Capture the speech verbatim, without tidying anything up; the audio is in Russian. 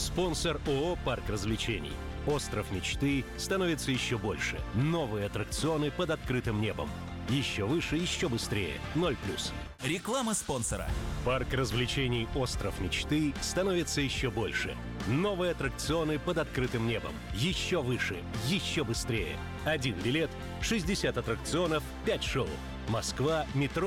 Спонсор ООО «Парк развлечений». Остров мечты становится еще больше. Новые аттракционы под открытым небом. Еще выше, еще быстрее. ноль плюс. Реклама спонсора. Парк развлечений «Остров мечты» становится еще больше. Новые аттракционы под открытым небом. Еще выше, еще быстрее. Один билет, шестьдесят аттракционов, пять шоу. Москва, метро